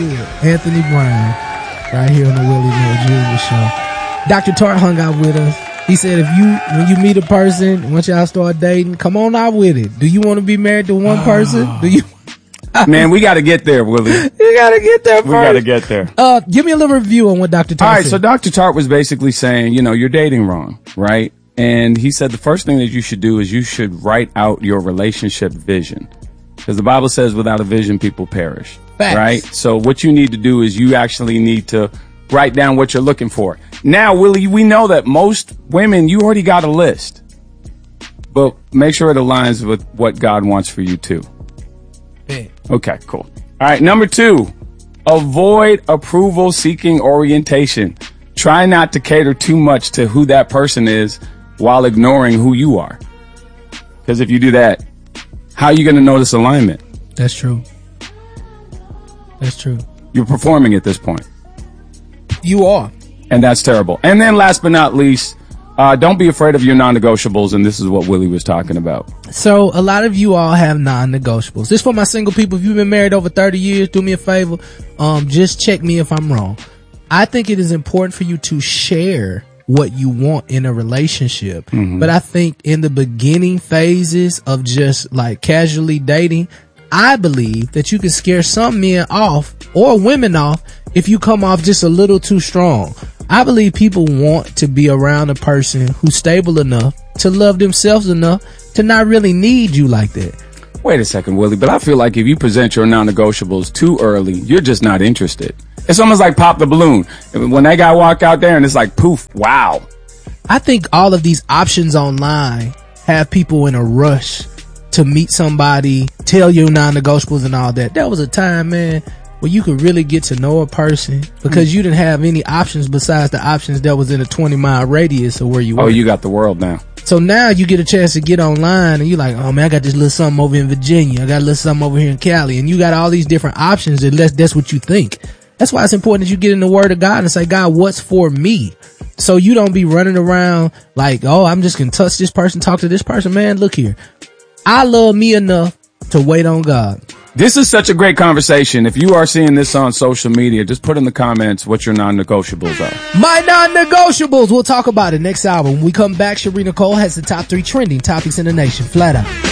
good. Anthony Brown, right here on the Willie Neal Jr. Show. Dr. Tart hung out with us. He said when you meet a person, once y'all start dating, come on out with it. Do you want to be married to one person? Do you? Man, we got to get there, Willie. You got to get there first. We got to get there. Give me a little review on what Dr. Tart said. All right, so Dr. Tart was basically saying, you're dating wrong, right? And he said the first thing that you should do is you should write out your relationship vision. Because the Bible says without a vision, people perish. Facts. Right? So what you need to do is you actually need to write down what you're looking for. Now, Willie, we know that most women, you already got a list. But make sure it aligns with what God wants for you too. Yeah. Okay, cool. All right, number 2, avoid approval-seeking orientation. Try not to cater too much to who that person is while ignoring who you are. Because if you do that, how are you going to notice alignment? That's true. That's true. You're performing at this point. You are. And that's terrible. And then last but not least, don't be afraid of your non-negotiables, and this is what Willie was talking about. So a lot of you all have non-negotiables. This for my single people. If you've been married over 30 years, do me a favor. Just check me if I'm wrong. I think it is important for you to share what you want in a relationship. Mm-hmm. But I think in the beginning phases of just like casually dating, I believe that you can scare some men off or women off if you come off just a little too strong. I believe people want to be around a person who's stable enough to love themselves enough to not really need you like that. Wait a second, Willie, but I feel like if you present your non-negotiables too early, you're just not interested. It's almost like pop the balloon. When that guy walk out there and it's like, poof, wow. I think all of these options online have people in a rush to meet somebody, tell your non-negotiables and all that. There was a time, man, where you could really get to know a person because you didn't have any options besides the options that was in a 20-mile radius of where you were. Oh, you got the world now. So now you get a chance to get online and you're like, oh man, I got this little something over in Virginia. I got a little something over here in Cali. And you got all these different options unless that's what you think. That's why it's important that you get in the word of God and say, God, what's for me? So you don't be running around like, oh, I'm just going to touch this person, talk to this person. Man, look here. I love me enough to wait on God. This is such a great conversation. If you are seeing this on social media, just put in the comments what your non-negotiables are. My non-negotiables. We'll talk about it next hour. When we come back, Sheree Nicole has the top 3 trending topics in the nation. Flat out.